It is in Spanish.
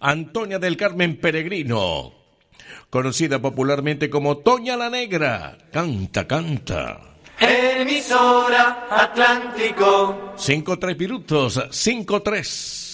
Antonia del Carmen Peregrino, conocida popularmente como Toña la Negra. Canta, canta. Emisora Atlántico. 5-3 minutos, 5-3.